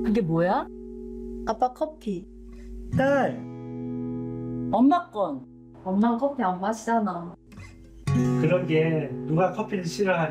그게 뭐야? 아빠 커피. 딸, 엄마 건. 엄마 커피 안 마시잖아. 그러게 누가 커피를 싫어하냐?